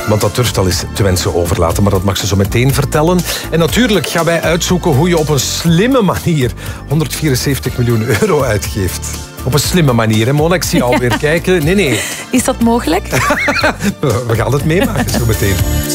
Want dat durft al eens te wensen overlaten, maar dat mag ze zo meteen vertellen. En natuurlijk gaan wij uitzoeken hoe je op een slimme manier 174 miljoen euro uitgeeft. Op een slimme manier, hè Mona? Ik zie je alweer kijken. Nee. Is dat mogelijk? We gaan het meemaken zo meteen.